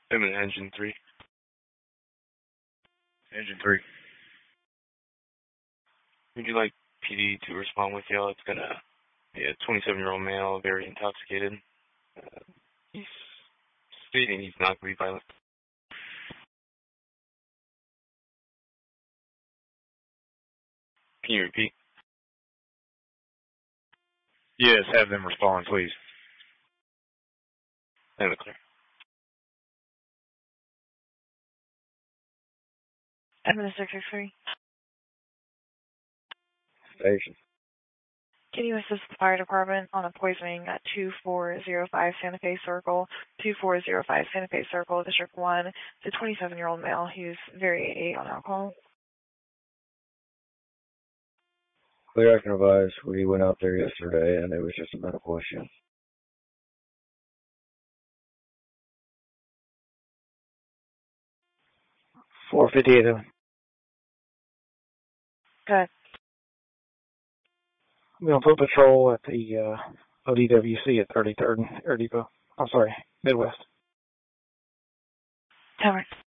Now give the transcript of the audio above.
I'm in engine 3. Engine 3. Would you like PD to respond with y'all? It's got a 27-year-old male, very intoxicated. He's stating he's not going to be violent. Can you repeat? Yes, have them respond, please. I'm clear. Administrator 3. Station. Can you assist the fire department on a poisoning at 2405 Santa Fe Circle, 2405 Santa Fe Circle, District 1? It's a 27-year-old male who's very on alcohol. Clear, I can advise. We went out there yesterday, and it was just a medical issue. 458. Good. We're on foot patrol at the ODWC at 33rd Air Depot. I'm sorry, Midwest. Tower.